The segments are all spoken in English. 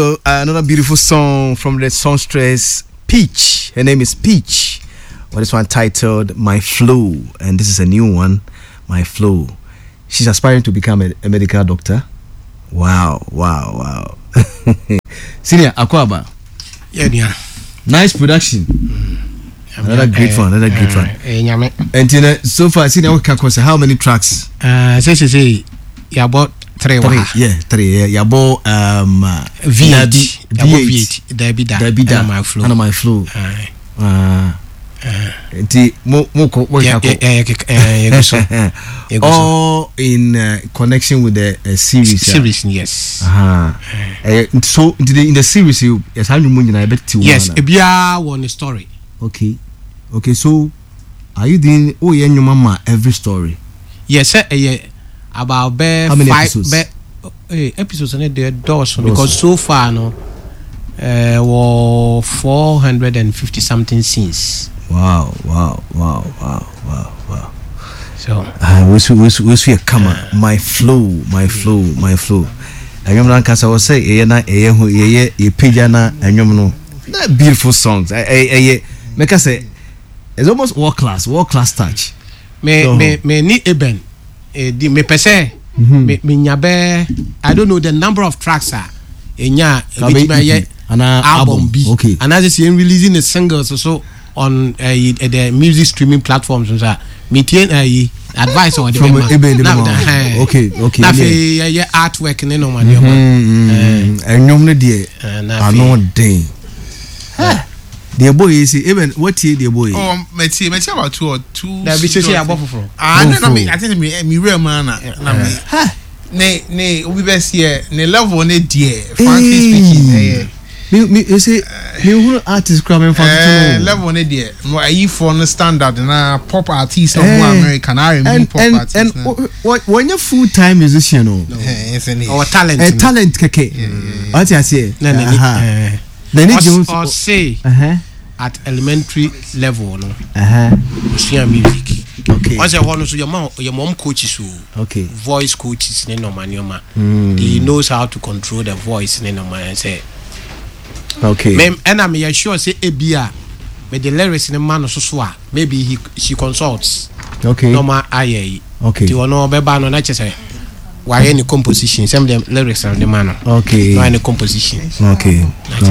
Another beautiful song from the songstress Peach. Her name is Peach. Well, this one titled My Flow, and this is a new one, My Flow. She's aspiring to become a medical doctor. Wow. Senior Akwaba. Yeah. Nice production. Another great one. And so far, Senior, how many tracks? Say, you bought three. Yeah. You bought V8. Dabida. My flow. All in connection with the series. Yes. So in the series, yes, how you mean? Yes, Ebia won a story. Okay. So are you doing your mama every story? Yes, sir. About how many episodes? Episodes on the doors because so far no, were 450 something scenes. Wow. So we see a come my flow. I remember I was say pejana and that beautiful songs. Make us say it's almost world class touch. Me ni eben me pese me nyabe I don't know the number of tracks are enya album B. Okay. And as you releasing the singles so on the music streaming platforms and so meeting advice on the okay. Na fe artwork ne no man enyom dey day. The boy is even what year the boy? Oh, me about two. That be say about for. I think me real man ne we best here ne level ne dear frankly speaking me you say me who artist cramming for level ne dear no I for the standard na pop artist of American R&B pop artist and when you full time musician or talent keke what you say or say at elementary level no music. Okay. Once you want to your mom coaches who voice coaches ne no manioma. He knows how to control the voice ne no man say. Okay. And I'm sure say ebia but the lyrics in the man so maybe she consults. Okay. Normal aye. Okay. Do you know beba no na say why any composition some them lyrics on the man. Okay. No any composition. Okay.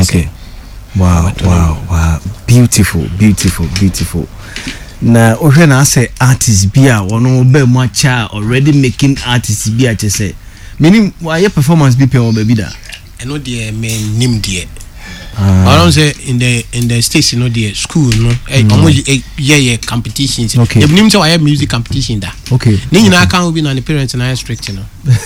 Wow. Beautiful. Na when I say artist bia ono be much already making artists bia che say meaning why performance be pay baby da I know the main name there. I don't say in the states you know the school no almost competitions. Okay. The name say why music competition da. Okay. Ni na can be na the parents na strict you know.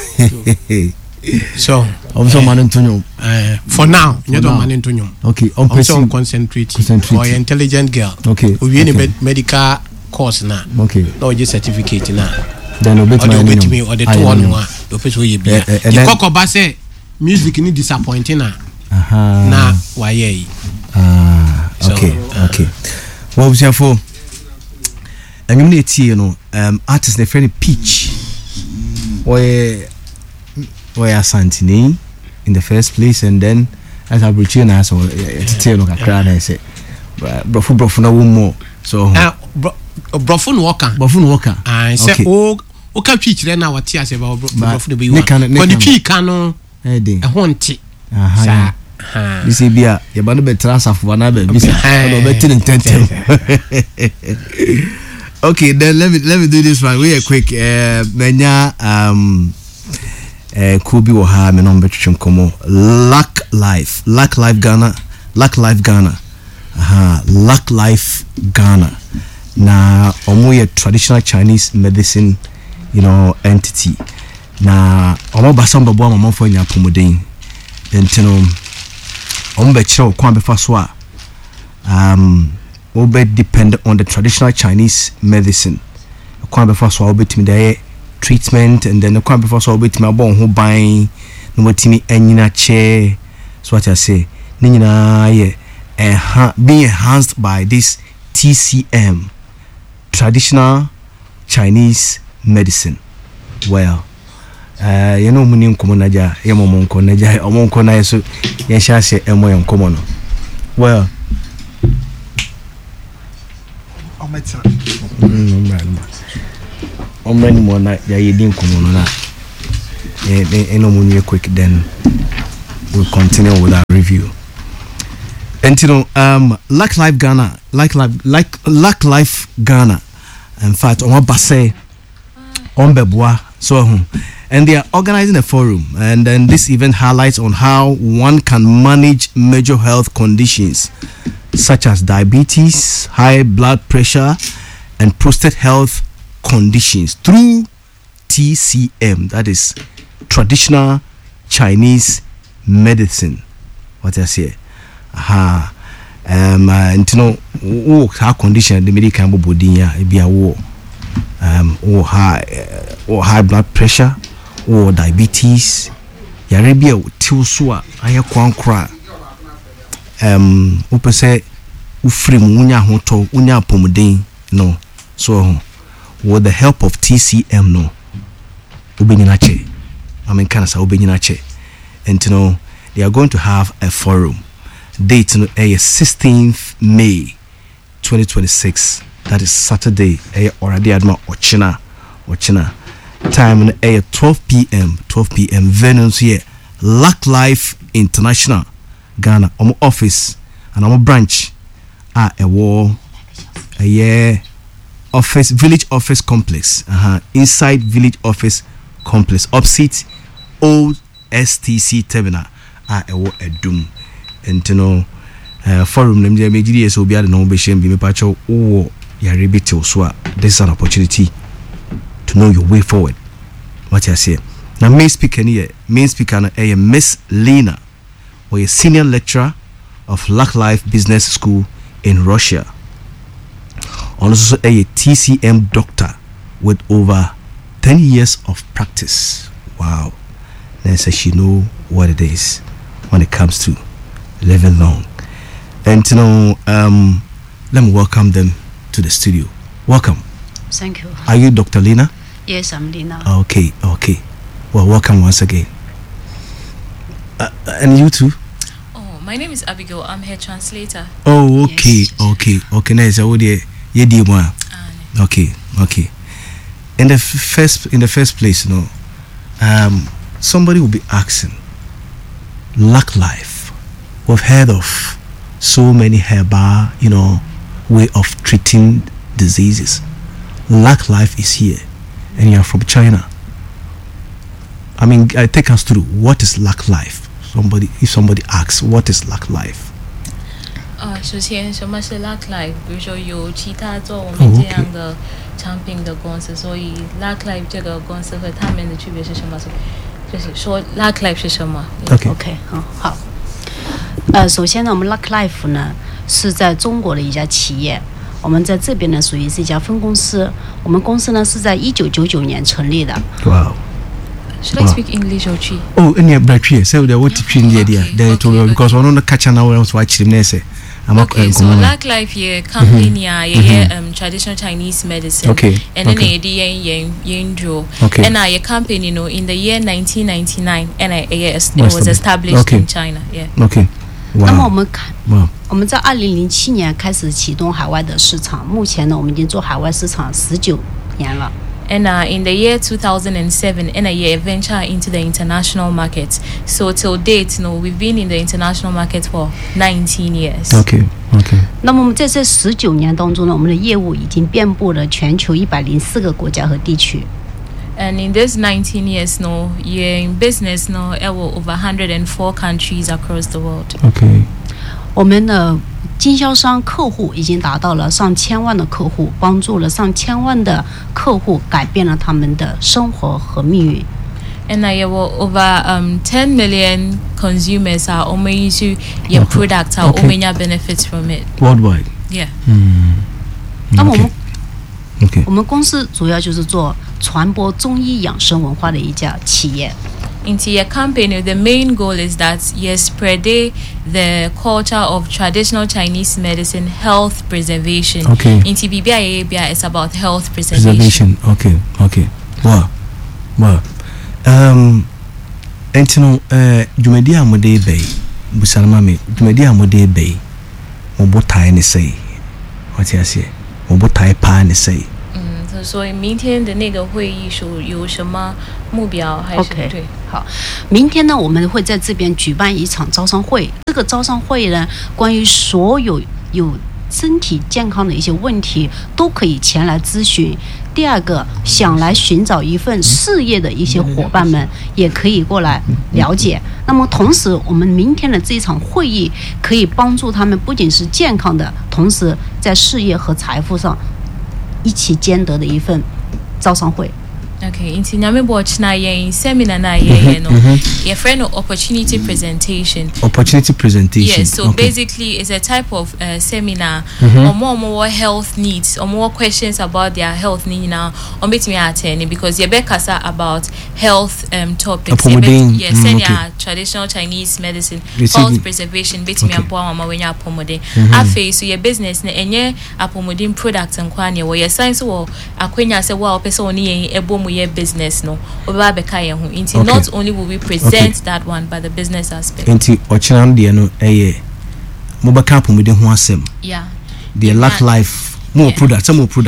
So also Manantonio for now you don't Manantonio. Okay. Also concentrate or intelligent girl. Okay. We any medical course na. Okay. No just certificate na. Then obet me or the two one the person we be. The kokoba say music ni disappointing na. Na why okay. What was your for? And you need to know artist the friend Peach. Where Santini in the first place, and then as I brought you now, so tell no crowd I say, Brofu no more. So Brofun Walker. I say, okay, Peach, then our tears about Brofu the be one. But the tree cano, a haunted. This is Bia, you're about to be transfer for another business. Okay, then let me do this one. We are quick. Menya Kubi Waha me number chumkomo Luck Life Ghana Luck Life Ghana na omo traditional Chinese medicine entity na omo basamba bo amamo fo nya pomoden entino omo be kire okwan be fa so a obe depend on the traditional Chinese medicine okwan be fa so obe timi dey treatment and then the crime before so bit my bon who buying no watimi enyina chair so what I say nina being enhanced by this TCM traditional Chinese medicine. Well, you know muni nkomo naja ye mo nko naja omo nko na so ye hyase emo ye nkomo no well omani mo na ya ye din nkomo no na no muni quick then we'll continue with our review. And you know Luck Life Ghana Luck Life Ghana in fact on Basse on Bebois so and they are organizing a forum, and then this event highlights on how one can manage major health conditions such as diabetes, high blood pressure, and prostate health conditions through TCM, that is traditional Chinese medicine. What I say? And you know, how condition the medical body be a war, or high blood pressure, or diabetes. Yarabia tilsua aya kwankra. Upese ufrim unya hoto unya pomuden no. So with the help of TCM no, ubenyinache. I mean, Canada ubenyinache, and you know they are going to have a forum. Date no 16th May 2026. That is Saturday. Already adma ochina. Time no 12 p.m. Venue here. Luck Life International Ghana. Office and branch. Office village office complex. Inside village office complex. Opposite old STC terminal. Edum. And you know, forum them there maybe so be at no be shame be me pacho oh ya rebate so this is an opportunity to know your way forward. What I say now, main speaker Miss Lena, or a senior lecturer of Luck Life Business School in Russia, also a TCM doctor with over 10 years of practice. Wow. Then says she know what it is when it comes to living long. And you know, let me welcome them to the studio. Welcome. Thank you. Are you Dr. Lena? Yes, I'm Lena. Okay. Well, welcome once again. And you too? Oh, my name is Abigail. I'm her translator. Oh, okay. Yes. Okay. Nice. Okay. In the first place, you know, somebody will be asking, Luck Life. We've heard of so many herbal, you know, way of treating diseases. Luck Life is here, and you're from China. I mean, take us through what is Luck Life. If somebody asks, what is Luck Life? 首先什么是 Luck Life？ 比如说有其他做我们这样的产品的公司，所以 Luck Life 这个公司和他们的区别是什么？就是说 Luck Life 是什么 ？OK， 好。首先呢，我们 Luck Life 呢是在中国的一家企业，我们在这边呢属于是一家分公司。我们公司呢是在1999年成立的。 Wow. Should I speak English or Chi? Oh, any British. So they want to pin the idea. They told because one on the catch now else watch them say. Okay, so Luck Life here company traditional Chinese medicine. Okay. And then yen draw. Okay. And our company, you know, in the year 1999, and it was established in China. Yeah. Okay. 那么我们在2007年开始启动海外的市场，目前呢我们已经做海外市场19年了。 And in the year 2007, and a venture into the international market. So till date, you know, we've been in the international market for 19 years. Okay. 那么我们在这19年当中呢，我们的业务已经遍布了全球104个国家和地区。 And in this 19 years, no, you're in business, no, over 104 countries across the world. Okay. 我们的经销商客户已经达到了上千万的客户，帮助了上千万的客户改变了他们的生活和命运。 And over 10 million consumers are using your product, are benefits from it worldwide. Yeah. 那么我们公司主要就是做传播中医养生文化的一家企业。 Into your company, the main goal is that you spread the culture of traditional Chinese medicine, health preservation. Okay. Into BBIA, it's about health preservation. Okay. Wow. Entino dwumadi a mode bay busalama me dwumadi a mode bay mobotai ne sei what you say mobotai pa ne sei 所以明天的那个会议有什么目标还是 OK 对好，明天呢，我们会在这边举办一场招商会。这个招商会呢，关于所有身体健康的一些问题，都可以前来咨询。第二个，想来寻找一份事业的一些伙伴们，也可以过来了解。那么，同时，我们明天的这一场会议可以帮助他们，不仅是健康的，同时在事业和财富上一起兼得的一份招商会。 Okay, in Nyamebo in seminar na your friend opportunity presentation. Opportunity presentation. Yes, so basically it's a type of seminar or more health needs or more questions about their health need now on me attending because you kasa about health topics. Yes, traditional Chinese medicine, health preservation, bit me mama when you apomode. Afe so your business na enye apomodin products and kwanya where your science or akwenya say wow person oni ebomu your business no not only will we present that one but the business aspect enti ochinam de no mobaka pomode ho asem yeah the lack life more products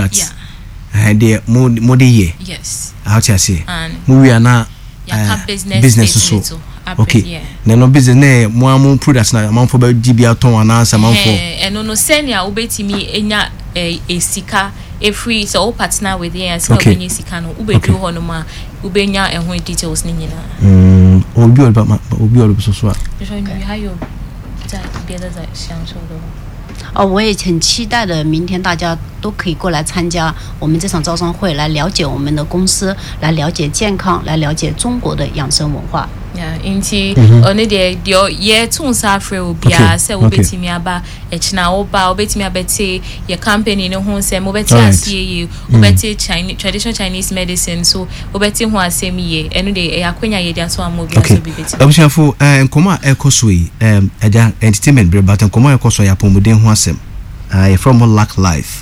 yeah de mo de ye yes how to say mo we na business so okay yeah no business na mo products na amanfo ba gibia ton anansa amanfo no senior obetimi enya esika free so partner with the so when you sika no ubedu ho no ma ubenya ehun details ni nyina obi ol so so 你还有在别的在享受的我也很期待的明天大家都可以过来参加我们这场招商会来了解我们的公司来了解健康来了解中国的养生文化 yeah inti oni de ye tun sa free obia say obetimi aba echina oba obetimi abeti your company no ho say obeti asie obeti traditional Chinese medicine so obeti ho asemi ye enu de akwenya ye dia so amobia so bibeti abushafo nkoma ekoso yi eja entertainment bre but nkoma ekoso ya pomuden ho asem from lack life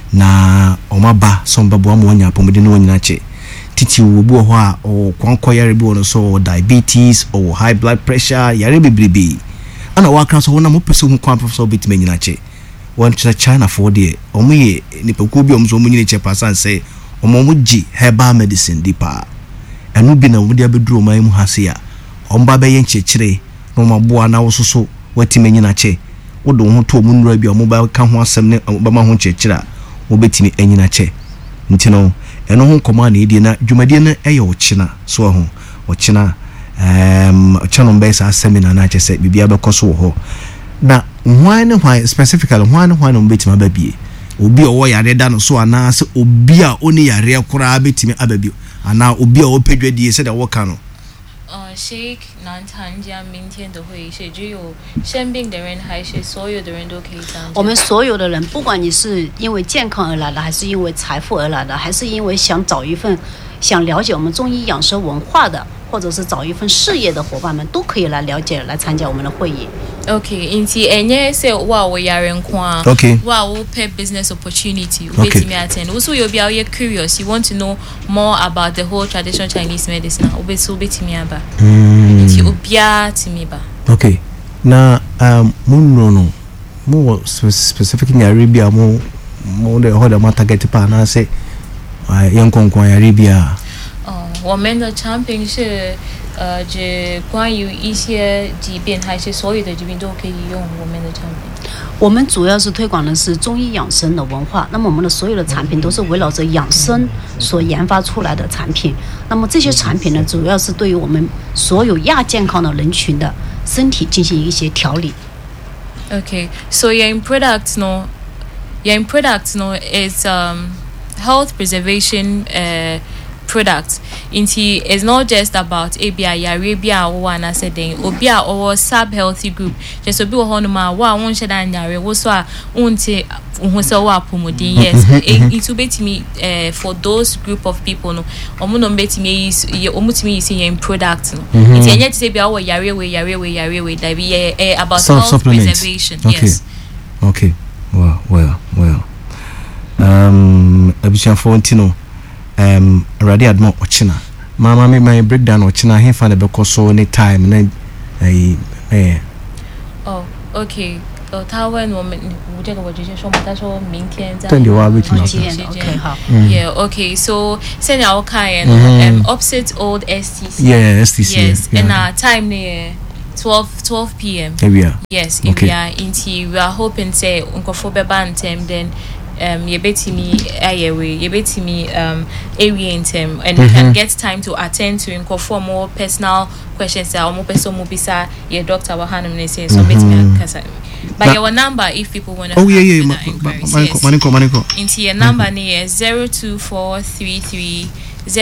na omaba sombabo amonya pomuden no nyina che titi wo ho a o kwanko yare bi wono so diabetes or high blood pressure yare bibribi ana wa kan so wona mo pese hu kwan professor bit menyina che won China for there omuye ni pekuo bi omzo mo nyine che pasan say omo gi herbal medicine dipa enu bi na wo dia beduro mai mu hase a omba be yen chechire no maboa na wo soso wati menyina che wodo ho to mu nura bi omo ba ka ho asem ne ba ma ho chechira wo betimi enyina che ntino eno ho koma na edi na dwumadi na eye ochina so ho ochina channel base seminar na chese bibia be koso ho na hwan specifically hwan no betima babie obi owo yare da no so ana se obi a oni yare kora betimi ababie ana obi a opedwadie se da wo ka no Sheikh 南参加明天的会议是只有生病的人还是所有的人都可以参加我们所有的人不管你是因为健康而来的还是因为财富而来的还是因为想找一份想了解我们中医养生文化的或者是找一份事业的伙伴们都可以来了解来参加我们的会议 Okay, inti enye say wa we yare nkwa wa wo pay business opportunity we betimi attend. Also you be curious, you want to know more about the whole traditional Chinese medicine. Betimi aba. Inti obia timi ba. Okay. Na no more specific in Arabia more the other matter get pa na say yan konkon Arabia. 我们的产品是这关于一些疾病还是所有的疾病都可以用我们的产品我们主要是推广的是中医养生的文化那么我们的所有的产品都是围绕着养生所研发出来的产品那么这些产品呢主要是对于我们所有亚健康的人群的身体进行一些调理 Okay, so your products no is health preservation products inti is not just about Arabia or one as then obia or sub healthy group just obi ho no ma wa won sheda nyare wo so a unti ho so wa pomodin yes it will betimi for those group of people no omo no betimi omutimi use in product no inti enye say bia wo yare we that be about health preservation yes okay well abisha fontino already admo ochina Mama me my breakdown or china he find the so any time then Oh, okay.他问我们这个我直接说嘛，他说明天在对你话为什么 ？OK 好。 Yeah, okay. So 现在我看opposite old STC. Yeah, STC. Yes, and time near 12 p.m. Area. Yes, okay. Area. Inti we are hoping say unkofo beba ntem then yebetimi area intem and we can get time to attend to unkofo more personal questions that more person mo bisa your doctor wa hanum ne say so betimi kasa. But your number if people want to maniko. Inti your number ne 02433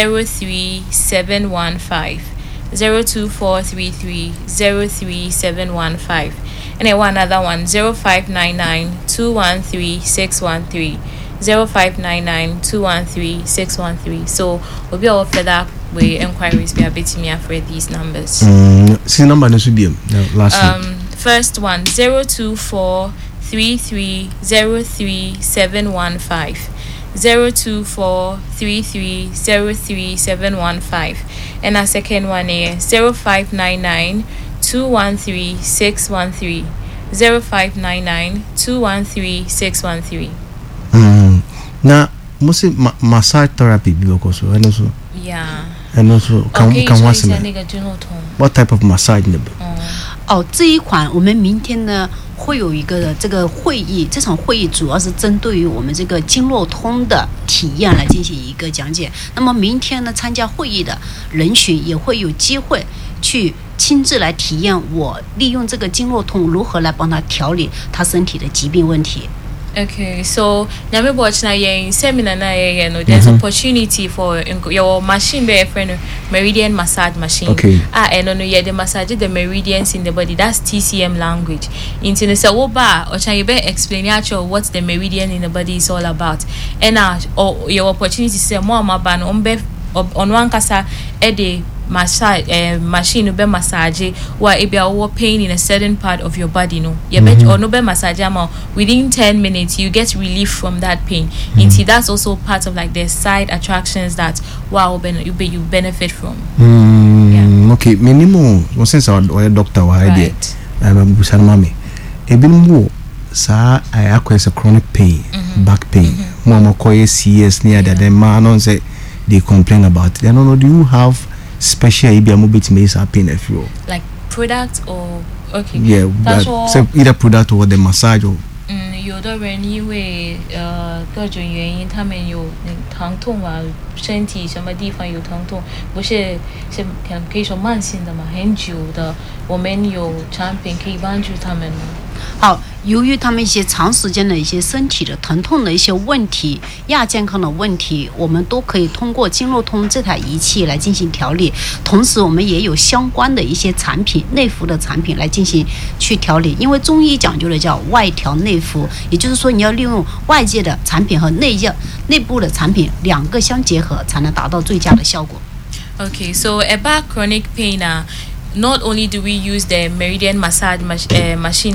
03715. 02433 03715 and then one other one 0599 213 613 0599 213 613. So we'll be all further way inquiries be a bit me after these numbers. See number no should be last first one 02433 03715 02433 03715 and our second one is 0599 213 613 0599 213 613. Now mostly massage therapy because and also and also what type of massage 这一款我们明天呢会有一个这个会议，这场会议主要是针对于我们这个经络通的体验来进行一个讲解。那么明天呢，参加会议的人群也会有机会去亲自来体验我利用这个经络通如何来帮他调理他身体的疾病问题。 Okay, so nyame watch na yen seminar na yen no there's opportunity for your machine be friend meridian massage machine. Okay. No the massage the meridians in the body. That's TCM language. Into the so ba or can you be explain actually what the meridian in the body is all about. And or your opportunity say more ban on one kasa ede massage machine be massage where if you are pain in a certain part of your body no you bet or no be massage within 10 minutes you get relief from that pain. That's also part of like the side attractions that you benefit from. Okay, minimum no sense or doctor wa idea busan mami ebi mo sa akwa chronic pain back pain mo koye CS near that the man on say they complain about it. I don't know, do you have special mobility pain if you like product or okay so either product or the massage or 有的人因为各种原因他们有疼痛啊身体什么地方有疼痛不是可以说慢性的嘛很久的我们有产品可以帮助他们好由于他们一些长时间的一些身体的疼痛的一些问题亚健康的问题我们都可以通过经络通这台仪器来进行调理同时我们也有相关的一些产品内服的产品来进行去调理因为中医讲究的叫外调内服也就是说你要利用外界的产品和内部的产品两个相结合才能达到最佳的效果 Okay, so about chronic pain not only do we use the meridian massage machine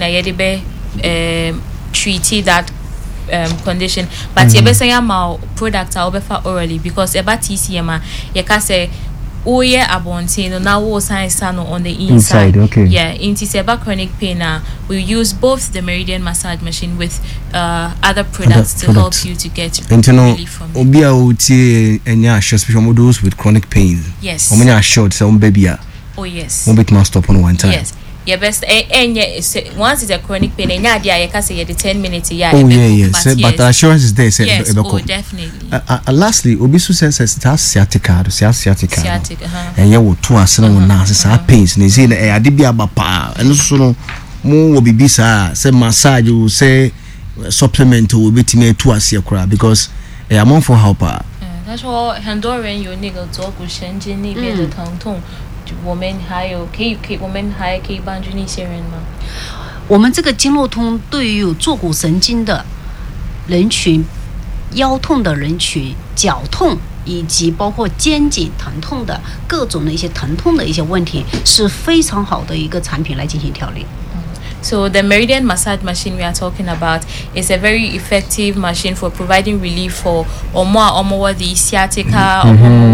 treat that condition but yebesanya ma product obefa orally because about TCM you can say oye abonte no na wo science no on the inside okay yeah into about chronic pain we use both the meridian massage machine with other products to help you to get relief from obi a uti enya especially those with chronic pain yes omenya assured say baby oh yes one bit must stop on one time yes yeah best once it's a chronic pain enya dia you can say the 10 minutes yeah but the assurance is there say yes, definitely lastly obi so says that's sciatica and you to us no na say pains na say na ade bia ba pa eno so no mo wo bibi sa say massage o say supplement o betime to us here because amount for help 他说很多人有那个坐骨神经那边的疼痛我们还可以帮助那些人吗我们这个经络通对于有坐骨神经的人群腰痛的人群脚痛以及包括肩颈疼痛的各种的一些疼痛的一些问题是非常好的一个产品来进行调理 So the Meridian massage machine we are talking about is a very effective machine for providing relief for or more the sciatica or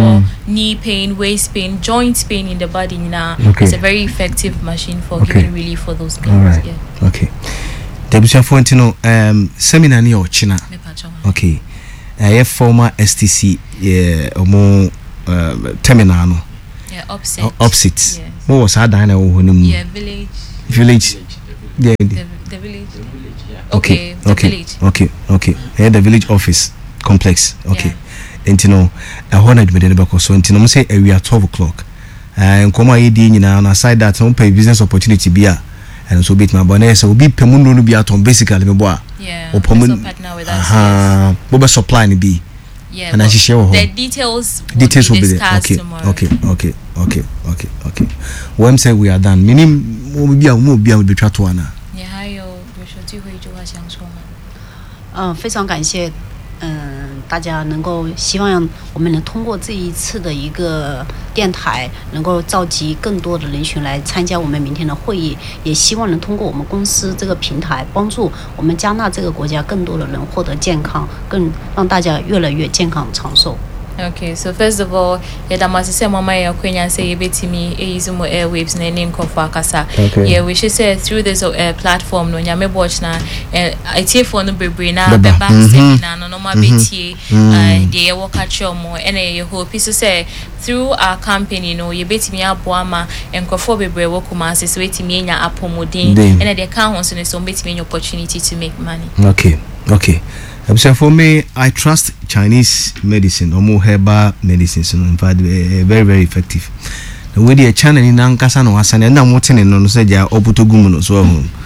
knee pain, waist pain, joint pain in the body. Now, Okay. it's a very effective machine for Okay. giving relief for those pains. All right. Yeah. Okay. Debusha Fontino, seminar near China. Me pacho. Okay. Former STC, omo terminal no. Yeah, upset. Opposite. Yes. What was that dine Yeah, village. village? Yeah. The village. Okay. The Okay. village. Okay. Yeah, the village office complex. Okay. Yeah. And you know, I wanted me to so and you know, say we are 12 o'clock. And come on, you know, on aside that, some pay business opportunity be and so bit my bonnet, so be pemuno be at on basically, me boy. Yeah. Or Also partner with us. Yes. Boba supply ni be. Yeah. And I but should share the details will will be be there. discussed Okay. tomorrow. Okay. When say we are done, meaning we be try to ana. 你还有什么聚会就话想说吗？ 非常感谢，大家能够希望我们能通过这一次的一个电台，能够召集更多的人群来参加我们明天的会议，也希望能通过我们公司这个平台，帮助我们加纳这个国家更多的人获得健康，更让大家越来越健康长寿。 Okay, so first of all, yeah, must say mama ya kwenya say betimi use mo airwaves na name for akasa. Okay. Yeah, we should say through this platform no nyame watch na itie for no bebre na Beba. beba seminar no normal betie dey work at your mo and ye hope so say through our company no ye betimi aboama enkofo bebre wo kuma say so betimi nya apomodin and they can ho so betimi nya opportunity to make money. Okay. For me, I trust Chinese medicine or more herbal medicines. In fact, very, very effective. The way the China in Ankasa no Hasan and I'm watching in on Saja Oputugumun so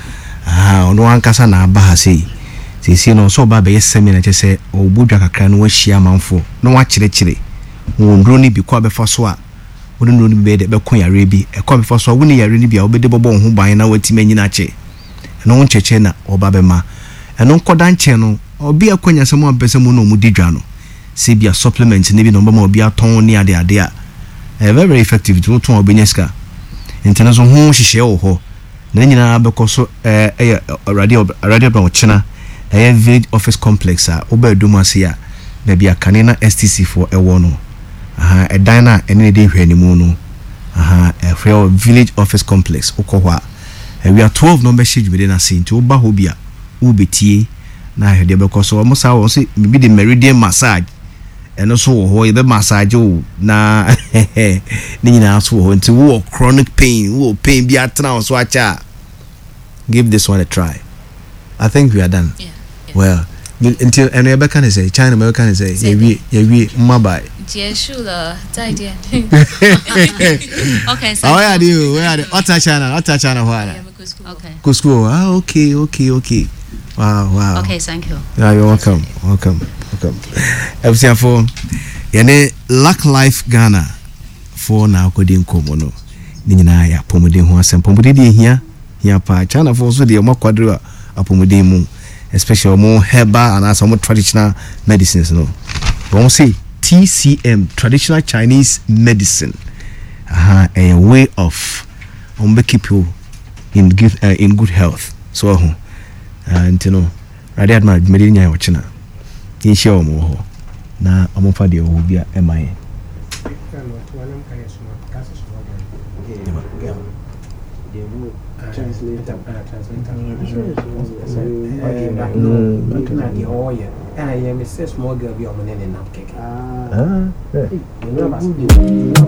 no Ankasa na Bahasi. See no so baby seminar to say or Budaka can wash Yaman for no watch chile. Won't really be quite before swa. Wouldn't really be the Becoya Rabi, a copy for so winning a really be obedable bone who buy now with Timeninache. And on Chechena or Babema. And on Kodan channel. Obi akwanya someone person mu no mu didwa no se bia supplement ne bi no ba obi aton ne ade ade a very effective to ton obenyeska intena so ho hihye wo ho na nyina bekoso radio ba ochina village office complex a oba adum ase a na bia kane na STC for ewo no edan na ene de hwe ni mu no free village office complex okohwa we are 12 number sheet within a scene to oba ho bia ubetie na hede because so almost how say maybe the meridian massage and also ho ye be massage o na ni nyina so ho nti wo chronic pain wo pain bi atna so acha give this one a try. I think we are done. Yeah. Well until and we can say China American say ye mabai Sure, 再见. Okay, so how are you? Where are the Otta China why? Okay. Go school. Okay. Wow. Okay, thank you. Yeah, you're welcome. Everything for yene Luck Life Ghana for na kodin komo no. Ni nyina ya pomodin ho asem pomodin di hia pa China for so de mo kwadro apomodin mu especially more herbal and some traditional medicines no. Wọ́n say TCM, traditional Chinese medicine. A way of keep you in good health. So and you know, Radi Admiral Medina Wachina. In show more na amofa de will be a MIA. Small girl be on the napkin.